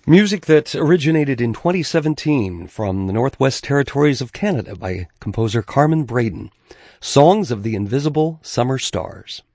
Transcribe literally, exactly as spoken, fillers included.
Music that originated in twenty seventeen from the Northwest Territories of Canada by composer Carmen Braden. Songs of the Invisible Summer Stars.